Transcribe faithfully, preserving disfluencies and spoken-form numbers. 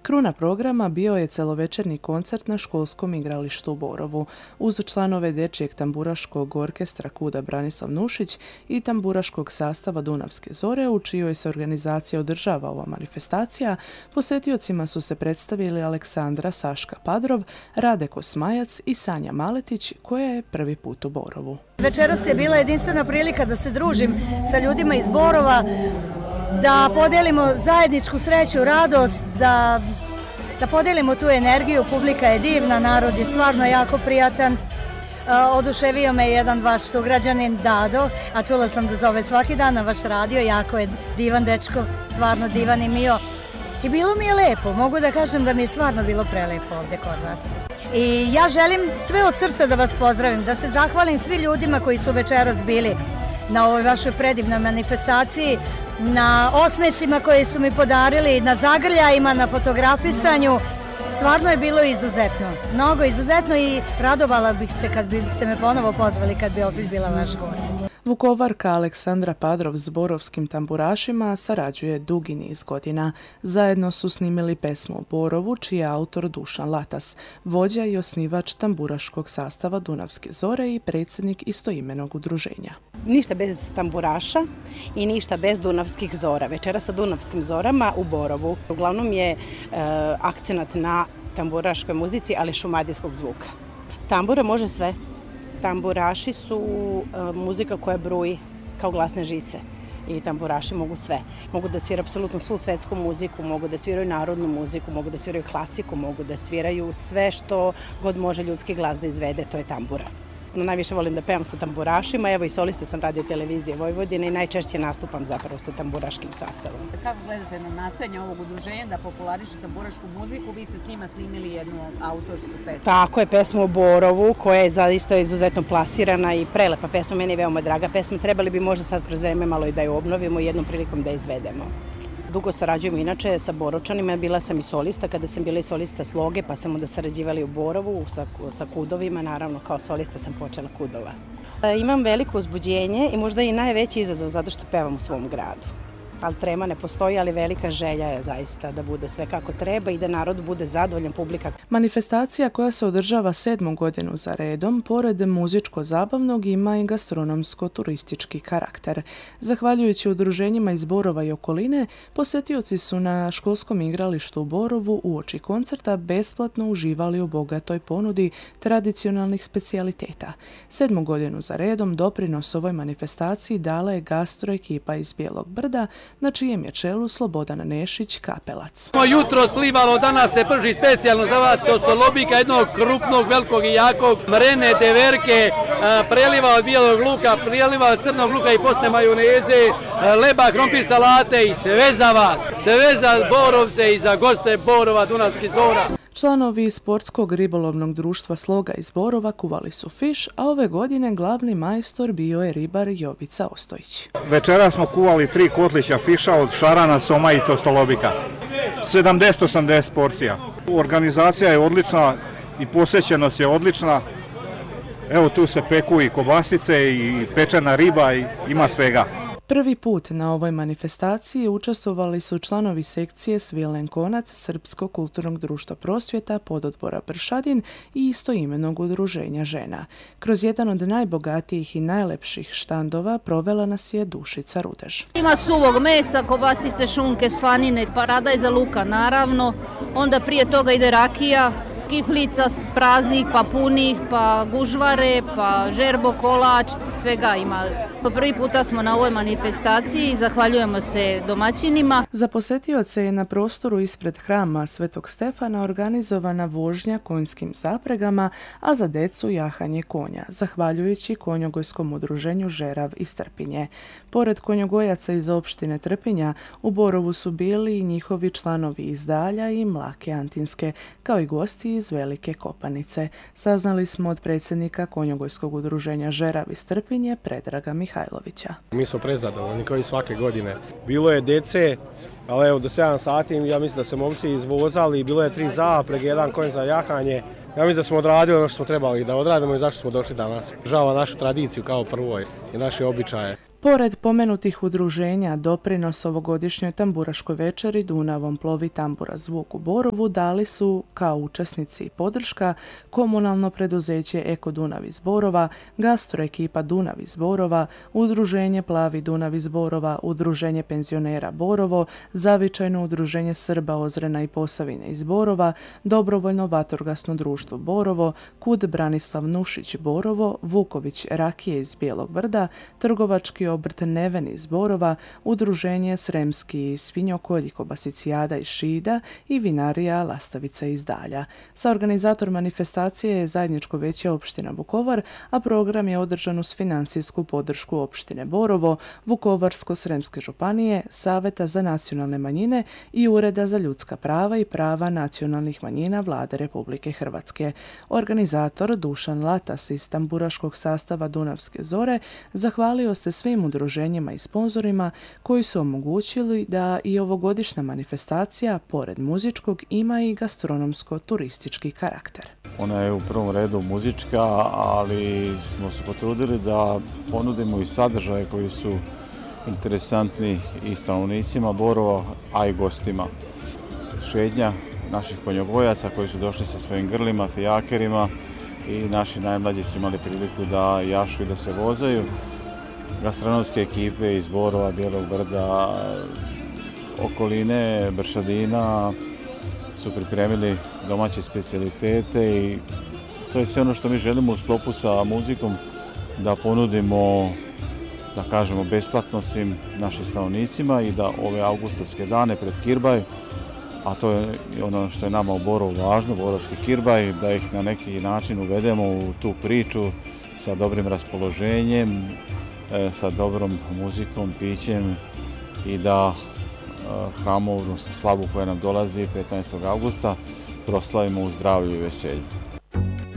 Kruna programa bio je celovečernji koncert na školskom igralištu u Borovu, uz članove dečijeg tamburaškog orkestra Kuda Branislav Nušić i tamburaškog sastava Dunavske zore, u čijoj se organizaciji održava ova manifestacija. Posjetiocima su se predstavili Aleksandra Saška Padrov, Rade Kosmajac i Sanja Maletić, koja je prvi put u Borovu. Večeras je bila jedinstvena prilika da se družim sa ljudima iz Borova, da podelimo zajedničku sreću, radost, da, da podelimo tu energiju. Publika je divna, narod je stvarno jako prijatan. Oduševio me jedan vaš sugrađanin Dado, a čula sam da zove svaki dan na vaš radio, jako je divan dečko, stvarno divan i mio. I bilo mi je lepo, mogu da kažem da mi je stvarno bilo prelepo ovdje kod vas. I ja želim sve od srca da vas pozdravim, da se zahvalim svi ljudima koji su večeras bili na ovoj vašoj predivnoj manifestaciji, na osmesima koje su mi podarili, na zagrljajima, na fotografisanju. Stvarno je bilo izuzetno, mnogo izuzetno i radovala bih se kad biste me ponovo pozvali, kad bi opet bila vaš gost. Vukovarka Aleksandra Padrov s borovskim tamburašima sarađuje dugi niz godina. Zajedno su snimili pesmu o Borovu, čiji je autor Dušan Latas, vođa i osnivač tamburaškog sastava Dunavske zore i predsjednik istoimenog udruženja. Ništa bez tamburaša i ništa bez Dunavskih zora. Večera sa Dunavskim zorama u Borovu. Uglavnom je e, akcenat na tamburaškoj muzici, ali šumadijskog zvuka. Tambura može sve. Tamburaši su uh, muzika koja bruji kao glasne žice i tamburaši mogu sve. Mogu da sviraju apsolutno svu svetsku muziku, mogu da sviraju narodnu muziku, mogu da sviraju klasiku, mogu da sviraju sve što god može ljudski glas da izvede, to je tambura. Najviše volim da pevam sa tamburašima, evo i solista sam Radio Televizije Vojvodine i najčešće nastupam zapravo sa tamburaškim sastavom. Kako gledate na nastojanje ovog udruženja da populariše tamburašku muziku? Vi ste s njima snimili jednu autorsku pesmu. Tako je, pesmu o Borovu, koja je zaista izuzetno plasirana i prelepa pesma, meni je veoma draga pesma. Trebali bi možda sad kroz vreme malo i da je obnovimo i jednom prilikom da je izvedemo. Dugo sarađujemo inače sa Borovčanima, bila sam i solista, kada sam bila i solista Sloge, pa sam onda sarađivali u Borovu sa, sa Kudovima, naravno kao solista sam počela Kudova. E, imam veliko uzbuđenje i možda i najveći izazov zato što pevam u svom gradu. Ali trema ne postoji, ali velika želja je zaista da bude sve kako treba i da narod bude zadovoljan, publika. Manifestacija koja se održava sedmu godinu za redom, pored muzičko-zabavnog, ima i gastronomsko-turistički karakter. Zahvaljujući udruženjima iz Borova i okoline, posjetioci su na školskom igralištu u Borovu uoči koncerta besplatno uživali u bogatoj ponudi tradicionalnih specijaliteta. Sedmu godinu za redom doprinos ovoj manifestaciji dala je gastro ekipa iz Bijelog Brda, na čijem je čelu Slobodan Nešić Kapelac. Jutro plivalo, danas se prži specijalno za vas, to su lobika jednog krupnog, velikog i jakog, mrene, deverke, preliva od bijelog luka, preliva od crnog luka i postne majoneze, leba, krompir, salate i sve za vas, sve za Borovce i za goste Borova, Dunavskih zora. Članovi sportskog ribolovnog društva Sloga iz Borova kuvali su fiš, a ove godine glavni majstor bio je ribar Jovica Ostojić. Večera smo kuvali tri kotlića fiša od šarana, soma i tostolobika. sedamdeset osamdeset porcija. Organizacija je odlična i posjećenost je odlična. Evo tu se peku i kobasice i pečena riba i ima svega. Prvi put na ovoj manifestaciji učestvovali su članovi sekcije Svilen Konac Srpskog kulturnog društva Prosvjeta, pododbora Bršadin i istoimenog udruženja žena. Kroz jedan od najbogatijih i najlepših štandova provela nas je Dušica Rudež. Ima suvog mesa, kobasice, šunke, slanine, paradajza za luka naravno, onda prije toga ide rakija, kiflica praznih, pa punih, pa gužvare, pa žerbo, kolač, svega ima. Prvi puta smo na ovoj manifestaciji i zahvaljujemo se domaćinima. Za posjetioce je na prostoru ispred hrama Svetog Stefana organizovana vožnja konjskim zapregama, a za decu jahanje konja, zahvaljujući konjogojskom udruženju Žerav iz Trpinje. Pored konjogojaca iz opštine Trpinja, u Borovu su bili i njihovi članovi iz Dalja i Mlake Antinske, kao i gosti iz Velike Kopanice. Saznali smo od predsjednika konjogojskog udruženja Žerav iz Trpinje, Predraga Mihajlovića. Mi smo prezadovoljni kao i svake godine. Bilo je dece, ali evo do sedam sati ja mislim da se momci izvozali, bilo je tri zaprege, jedan konj za jahanje. Ja mislim da smo odradili ono što smo trebali da odradimo i zašto smo došli danas. Žava našu tradiciju kao prvoj i naše običaje. Pored pomenutih udruženja, doprinos ovogodišnjoj tamburaškoj večeri Dunavom plovi tambura zvuk u Borovu dali su kao učesnici i podrška komunalno preduzeće Eko Dunav iz Borova, gastro ekipa Dunav iz Borova, udruženje Plavi Dunav iz Borova, udruženje penzionera Borovo, zavičajno udruženje Srba Ozrena i Posavine iz Borova, dobrovoljno vatrogasno društvo Borovo, Kud Branislav Nušić Borovo, Vuković Rakije iz Bijelog Brda, trgovački obrt Neven iz Borova, udruženje Sremski svinjokolj i kobasicijada iz Šida i vinarija Lastavica iz Dalja. Sa organizator manifestacije je zajedničko veće opština Vukovar, a program je održan uz financijsku podršku opštine Borovo, Vukovarsko-sremske županije, Saveta za nacionalne manjine i Ureda za ljudska prava i prava nacionalnih manjina Vlade Republike Hrvatske. Organizator Dušan Latas iz tamburaškog sastava Dunavske zore zahvalio se svim udruženjima i sponzorima koji su omogućili da i ovogodišnja manifestacija, pored muzičkog, ima i gastronomsko-turistički karakter. Ona je u prvom redu muzička, ali smo se potrudili da ponudimo i sadržaje koji su interesantni i stanovnicima Borova, a i gostima. Šetnja naših konjogojaca koji su došli sa svojim grlima, fijakerima i naši najmlađi su imali priliku da jašu i da se vozaju. Gastronomske ekipe iz Borova, Bijelog Brda, okoline, Bršadina su pripremili domaće specijalitete i to je sve ono što mi želimo u sklopu sa muzikom da ponudimo, da kažemo, besplatno svim našim stanovnicima i da ove augustovske dane pred Kirbaj, a to je ono što je nama u Borovu važno, borovski Kirbaj, da ih na neki način uvedemo u tu priču sa dobrim raspoloženjem, sa dobrom muzikom, pićem i da hramovnu slavu koja nam dolazi petnaestog augusta proslavimo u zdravlju i veselju.